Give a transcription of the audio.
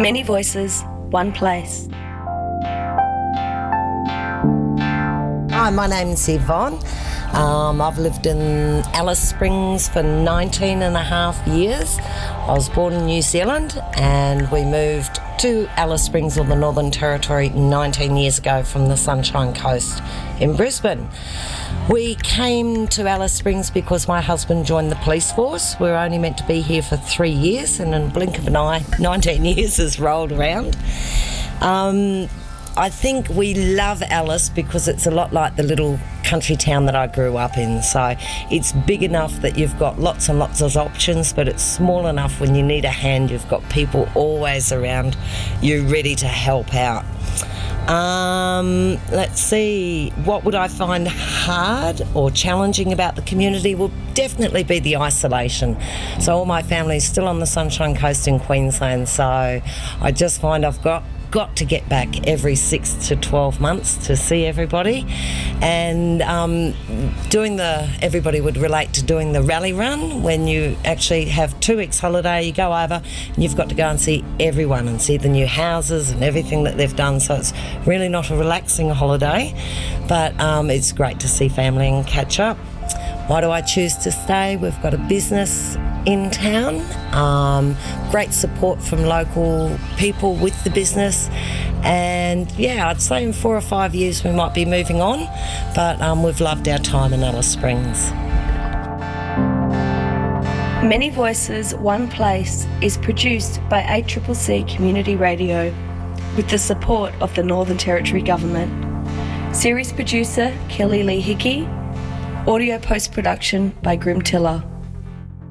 Many voices, one place. Hi, my name's Yvonne. I've lived in Alice Springs for 19 and a half years. I was born in New Zealand and we moved to Alice Springs on the Northern Territory 19 years ago from the Sunshine Coast in Brisbane. We came to Alice Springs because my husband joined the police force. We were only meant to be here for 3 years, and in a blink of an eye, 19 years has rolled around. I think we love Alice because it's a lot like the little country town that I grew up in. So it's big enough that you've got lots and lots of options, but it's small enough when you need a hand, you've got people always around you ready to help out. Let's see, what would I find hard or challenging about the community? Will definitely be the isolation. So all my family is still on the Sunshine Coast in Queensland, so I just find I've got to get back every 6 to 12 months to see everybody, and everybody would relate to doing the rally run. When you actually have 2 weeks holiday, you go over and you've got to go and see everyone and see the new houses and everything that they've done, so it's really not a relaxing holiday, but it's great to see family and catch up. Why do I choose to stay? We've got a business in town, great support from local people with the business, and yeah, I'd say in 4 or 5 years we might be moving on, but we've loved our time in Alice Springs. Many Voices, One Place is produced by ACCC Community Radio with the support of the Northern Territory Government. Series producer Kelly Lee Hickey. Audio post-production by Grim Tiller.